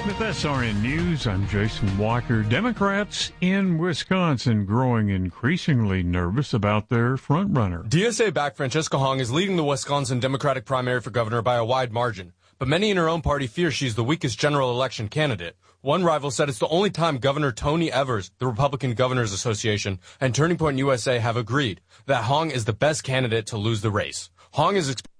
With SRN News, I'm Jason Walker. Democrats in Wisconsin growing increasingly nervous about their frontrunner. DSA-backed Francesca Hong is leading the Wisconsin Democratic primary for governor by a wide margin, but many in her own party fear she's the weakest general election candidate. One rival said it's the only time Governor Tony Evers, the Republican Governors Association, and Turning Point USA have agreed that Hong is the best candidate to lose the race. Hong is